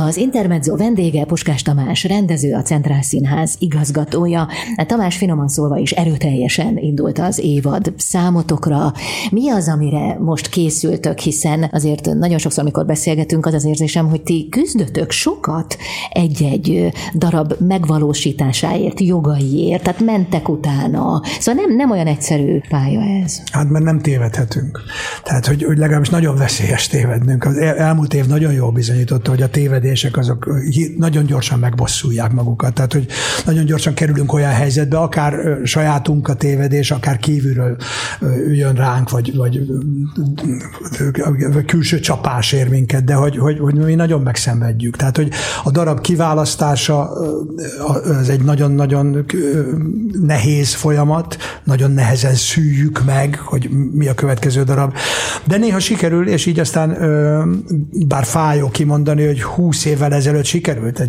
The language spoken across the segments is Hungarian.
Az Intermezzo vendége Puskás Tamás rendező, a Centrál Színház igazgatója. Tamás, finoman szólva is erőteljesen indult az évad számotokra. Mi az, amire most készültök, hiszen azért nagyon sokszor, amikor beszélgetünk, az érzésem, hogy ti küzdötök sokat egy-egy darab megvalósításáért, jogaiért, tehát mentek utána. Szóval nem olyan egyszerű pálya ez. Hát mert nem tévedhetünk. Tehát, hogy legalábbis nagyon veszélyes tévednünk. Az elmúlt év nagyon jól bizonyította, hogy a tévedések azok nagyon gyorsan megbosszulják magukat. Tehát, hogy nagyon gyorsan kerülünk olyan helyzetbe, akár sajátunk a tévedés, akár kívülről jön ránk, vagy külső csapás ér minket, de hogy mi nagyon megszenvedjük. Tehát, hogy a darab kiválasztása az egy nagyon-nagyon nehéz folyamat, nagyon nehezen szűjjük meg, hogy mi a következő darab. De néha sikerül, és így aztán bár fájó kimondani, hogy 20 évvel ezelőtt sikerült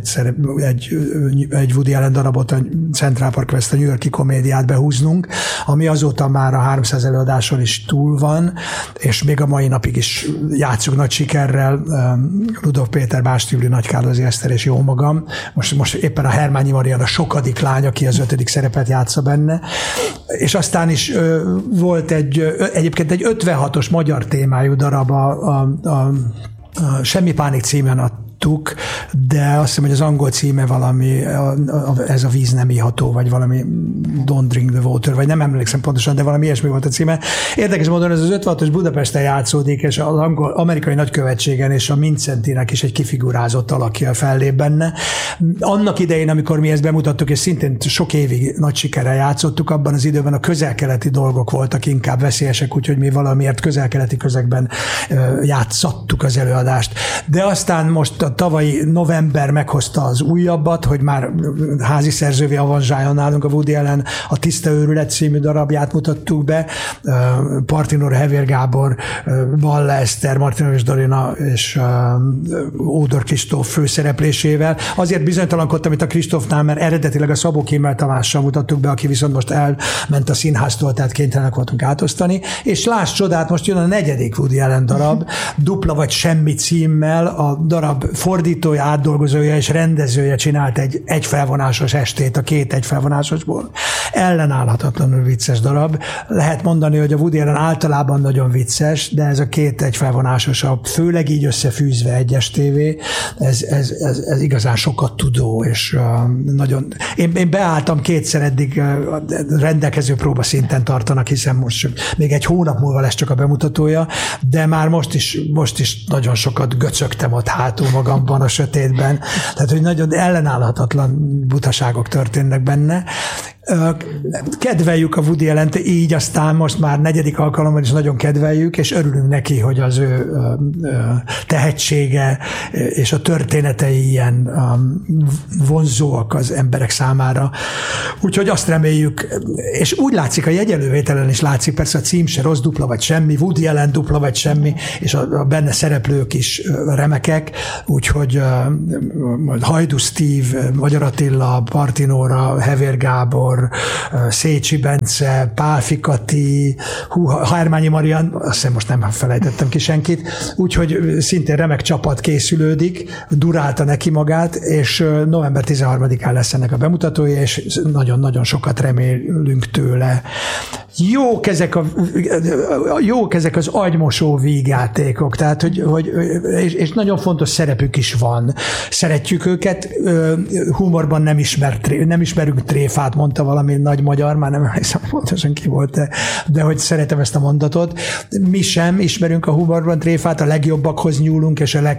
egy Woody Allen darabot, a Central Park West, a New York-i komédiát behúznunk, ami azóta már a 300 előadáson is túl van, és még a mai napig is játszunk nagy sikerrel. Rudolf Péter, Básti Júli, Nagykálozi Eszter és jó magam. Most éppen a Hermányi Marianna sokadik lány, aki az 5. szerepet játsza benne. És aztán is volt egyébként egy 56-os magyar témájú darab, a Semmi pánik címen adtuk, de azt hiszem, hogy az angol címe valami, ez a víz nem iható, vagy valami Don't drink the water, vagy nem emlékszem pontosan, de valami ilyesmi volt a címe. Érdekes módon ez az 56-os Budapesten játszódik, és az amerikai nagykövetségen és a Mincentinek is egy kifigurázott alakja fellép benne. Annak idején, amikor mi ezt bemutattuk, és szintén sok évig nagy sikerrel játszottuk, abban az időben a közel-keleti dolgok voltak inkább veszélyesek, úgyhogy mi valamiért közel-keleti közegben játszottuk az előadást. De aztán most a tavalyi november meghozta az újabbat, hogy már házi szerzővé avanzsáljon nálunk a Woody Allen, a Tiszta őrület című darabját mutattuk be, Partinor, Hevér Gábor, Balla Eszter, Martinovics Dorina és Ódor Kristóf főszereplésével. Azért bizonytalankodtam itt a Kristófnál, mert eredetileg a Szabó Kimmel Tamással mutattuk be, aki viszont most elment a színháztól, tehát kénytelenek voltunk átosztani, és láss csodát, most jön a 4. Woody Allen darab, Dupla vagy semmi címmel. A darab fordítója, átdolgozója és rendezője csinált egy egyfelvonásos estét a 2 egyfelvonásosból. Ellenállhatatlanul vicces darab. Lehet mondani, hogy a Woody Allen általában nagyon vicces, de ez a 2 egyfelvonásosabb, főleg így összefűzve egy estévé, ez igazán sokat tudó, és nagyon... Én beálltam 2-szer eddig, rendelkező próbaszinten tartanak, hiszen most még egy hónap múlva lesz csak a bemutatója, de már most is nagyon sokat göcögtem ott hátul magamban a sötétben, tehát hogy nagyon ellenállhatatlan butaságok történnek benne. Kedveljük a Woody Allent, így aztán most már 4. alkalommal is nagyon kedveljük, és örülünk neki, hogy az ő tehetsége és a történetei ilyen vonzóak az emberek számára. Úgyhogy azt reméljük, és úgy látszik, a jegyelővételen is látszik, persze a cím se rossz, Dupla vagy semmi, Woody Allen, Dupla vagy semmi, és a benne szereplők is remekek, úgyhogy Hajdú Steve, Magyar Attila, Partinóra, Hevér Gábor, Szécsi Bence, Pál Fikati, Hermányi Marian, azt hiszem most nem felejtettem ki senkit, úgyhogy szintén remek csapat készülődik, durálta neki magát, és november 13-án lesz ennek a bemutatója, és nagyon-nagyon sokat remélünk tőle. Jók ezek az agymosó vígjátékok, tehát, és nagyon fontos szerepük is van. Szeretjük őket, humorban nem ismerünk tréfát, mondta valami nagy magyar, már nem hiszem pontosan ki volt, de hogy szeretem ezt a mondatot. Mi sem ismerünk a humorban tréfát, a legjobbakhoz nyúlunk, és a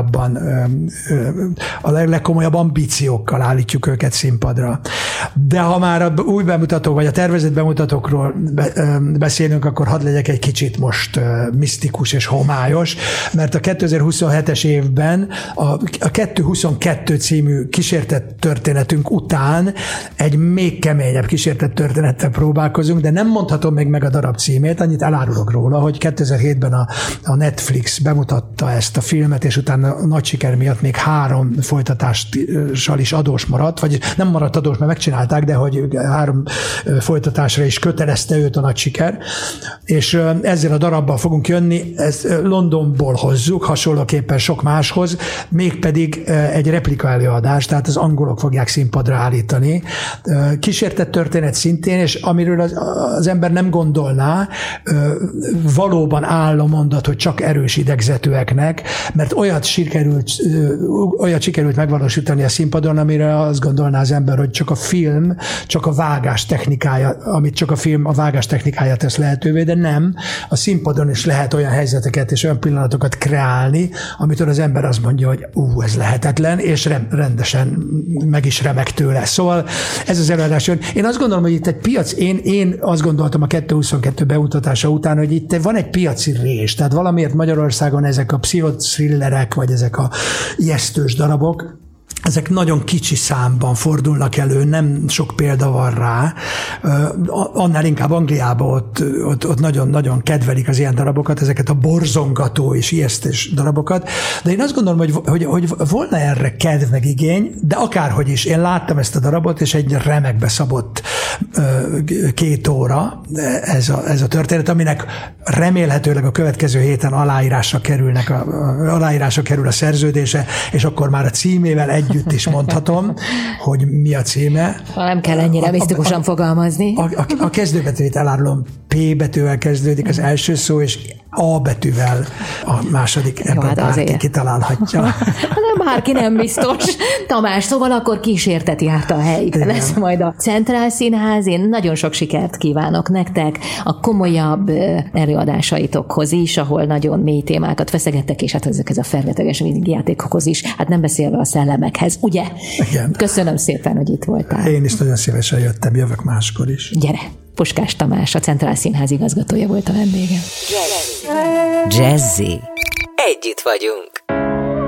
legkomolyabb ambíciókkal állítjuk őket színpadra. De ha már a új bemutató, vagy a tervezett bemutatókról beszélünk, akkor hadd legyek egy kicsit most misztikus és homályos, mert a 2027-es évben a 222 című kísértett történetünk után egy még keményebb kísértett történettel próbálkozunk, de nem mondhatom még meg a darab címét, annyit elárulok róla, hogy 2007-ben a Netflix bemutatta ezt a filmet, és utána a nagy siker miatt még 3 folytatással is adós maradt, vagy nem maradt adós, mert megcsinálták, de hogy 3 folytatásra is kötelezte őt a nagy siker, és ezzel a darabbal fogunk jönni, ezt Londonból hozzuk, hasonlóképpen sok máshoz, mégpedig egy replika előadás, tehát az angolok fogják színpadra állítani. Kísértett történet szintén, és amiről az ember nem gondolná, valóban áll a mondat, hogy csak erős idegzetűeknek, mert olyat sikerült megvalósítani a színpadon, amire azt gondolná az ember, hogy csak a film, csak a vágás technikája, amit csak a film, a vágás technikája tesz lehetővé, de nem, a színpadon is lehet olyan helyzeteket és olyan pillanatokat kreálni, amitől az ember azt mondja, hogy ez lehetetlen, és rendesen meg is remeg tőle. Szóval ez az előadás jön. Én azt gondolom, hogy itt egy piac, én azt gondoltam a 2022 bemutatása után, hogy itt van egy piaci rés, tehát valamiért Magyarországon ezek a pszichothrillerek, vagy ezek a ijesztős darabok, ezek nagyon kicsi számban fordulnak elő, nem sok példa van rá. Annál inkább Angliában ott nagyon-nagyon kedvelik az ilyen darabokat, ezeket a borzongató és ijesztős darabokat. De én azt gondolom, hogy volna erre kedv meg igény, de akárhogy is. Én láttam ezt a darabot, és egy remekbe szabott 2 óra ez a történet, aminek remélhetőleg a következő héten alárírásra kerül a szerződése, és akkor már a címével együtt is mondhatom, hogy mi a címe. Nem kell ennyire misztikusan fogalmazni. A kezdőbetűjét elárulom, P betűvel kezdődik az első szó, és A betűvel a második, ebben bárki kitalálhatja. Nem, bárki nem biztos. Tamás, szóval akkor kísértet járt a helyben. Ez majd a Centrál Színház. Én nagyon sok sikert kívánok nektek a komolyabb előadásaitokhoz is, ahol nagyon mély témákat feszegettek, és hát ezekhez a fergeteges játékokhoz is, hát nem beszélve a szellemekhez, ugye? Igen. Köszönöm szépen, hogy itt voltál. Én is nagyon szívesen jöttem, jövök máskor is. Gyere! Puskás Tamás, a Centrál Színház igazgatója volt a vendégem. Jazzy. Együtt vagyunk.